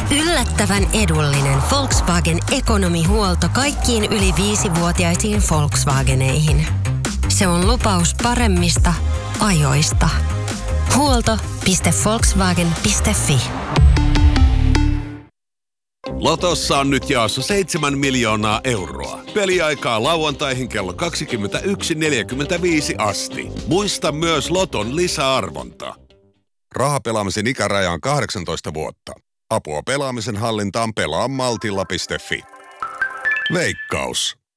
Yllättävän edullinen Volkswagen Economy-huolto kaikkiin yli 5-vuotiaisiin Volkswageneihin. Se on lupaus paremmista ajoista. Huolto.volkswagen.fi. Lotossa on nyt jaossa 7 miljoonaa euroa. Peliaikaa lauantaihin kello 21.45 asti. Muista myös Loton lisäarvonta. Rahapelaamisen ikäraja on 18 vuotta. Apua pelaamisen hallintaan pelaamaltilla.fi. Veikkaus.